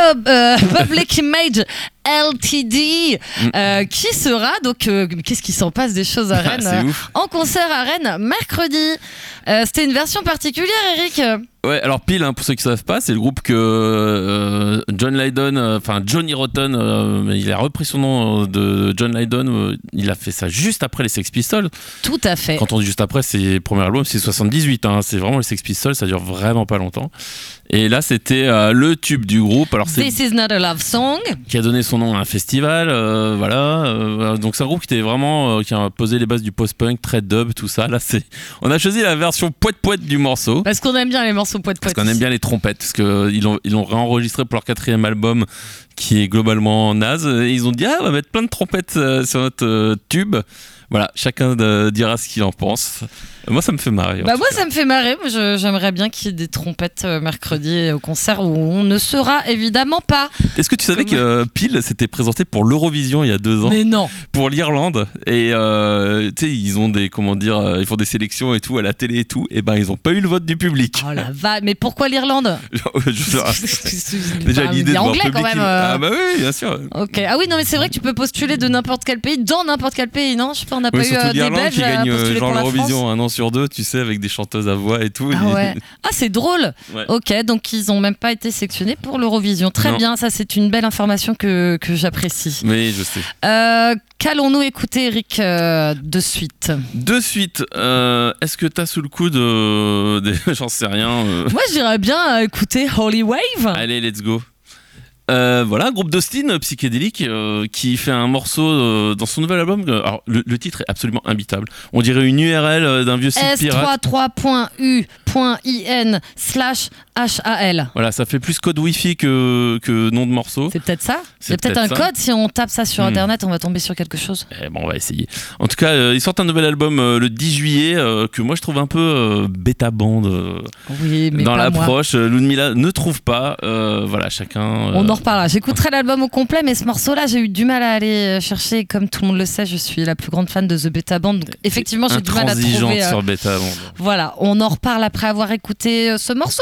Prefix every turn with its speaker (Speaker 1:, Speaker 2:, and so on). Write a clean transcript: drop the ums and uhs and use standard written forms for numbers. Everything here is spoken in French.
Speaker 1: Public Image LTD, qui sera donc qu'est-ce qui s'en passe des choses à Rennes en concert à Rennes mercredi. C'était une version particulière, Eric.
Speaker 2: Ouais, alors Peel, pour ceux qui ne savent pas, c'est le groupe que John Lydon, Johnny Rotten, il a repris son nom de John Lydon, il a fait ça juste après les Sex Pistols.
Speaker 1: Tout à fait.
Speaker 2: Quand on dit juste après, c'est le premier album, c'est 78, c'est vraiment les Sex Pistols, ça dure vraiment pas longtemps. Et là, c'était le tube du groupe. Alors, c'est
Speaker 1: This is not a love song.
Speaker 2: Qui a donné son nom à un festival, donc c'est un groupe qui était vraiment qui a posé les bases du post-punk, très dub, tout ça. Là, on a choisi la version poète-poète du morceau.
Speaker 1: Parce qu'on aime bien les morceaux poète-poète.
Speaker 2: Parce qu'on aime bien les trompettes, parce qu'ils l'ont réenregistré pour leur 4e album, qui est globalement naze. Et ils ont dit on va mettre plein de trompettes sur notre tube. Voilà, chacun dira ce qu'il en pense. Moi, ça me fait marrer.
Speaker 1: Moi, ça me fait marrer. J'aimerais bien qu'il y ait des trompettes mercredi au concert où on ne sera évidemment pas.
Speaker 2: Est-ce que tu savais que Peel s'était présenté pour l'Eurovision il y a 2 ans ?
Speaker 1: Mais non.
Speaker 2: Pour l'Irlande. Et tu sais, ils ont ils font des sélections et tout à la télé et tout. Et ben, ils n'ont pas eu le vote du public.
Speaker 1: Oh la vache. Mais pourquoi l'Irlande ?
Speaker 2: Déjà l'idée de voir
Speaker 1: anglais quand même.
Speaker 2: Ah bah oui, bien sûr.
Speaker 1: Ok. Ah oui, non mais c'est vrai que tu peux postuler de n'importe quel pays dans n'importe quel pays, non ? Je sais pas, on n'a pas eu des Belges
Speaker 2: qui gagnent genre
Speaker 1: pour
Speaker 2: l'Eurovision 1 an sur 2, tu sais, avec des chanteuses à voix et tout.
Speaker 1: Ah ouais. Ah c'est drôle.
Speaker 2: Ouais.
Speaker 1: Ok, donc ils ont même pas été sélectionnés pour l'Eurovision. Très bien, ça c'est une belle information que j'apprécie.
Speaker 2: Mais je sais.
Speaker 1: Qu'allons-nous écouter, Eric, de suite ?
Speaker 2: De suite, est-ce que t'as sous le coude j'en sais rien.
Speaker 1: Moi je dirais bien écouter Holy Wave.
Speaker 2: Allez, let's go. Voilà, groupe d'Austin psychédélique qui fait un morceau dans son nouvel album. Alors, le titre est absolument imbitable. On dirait une URL d'un vieux site pirate.
Speaker 1: S33.u.in/HAL.
Speaker 2: Voilà, ça fait plus code Wi-Fi que nom de morceau.
Speaker 1: C'est peut-être ça. Il y a peut-être un code. Si on tape ça sur Internet, on va tomber sur quelque chose.
Speaker 2: Bon, on va essayer. En tout cas, ils sortent un nouvel album le 10 juillet que moi je trouve un peu bêta band
Speaker 1: oui, mais
Speaker 2: dans
Speaker 1: pas
Speaker 2: l'approche. Ludmilla ne trouve pas. Voilà, chacun.
Speaker 1: On en reparlera. J'écouterai l'album au complet, mais ce morceau-là, j'ai eu du mal à aller chercher. Comme tout le monde le sait, je suis la plus grande fan de The Beta Band. Donc, effectivement, j'ai du mal à trouver.
Speaker 2: Sur Beta Band.
Speaker 1: Voilà, on en reparle après avoir écouté ce morceau.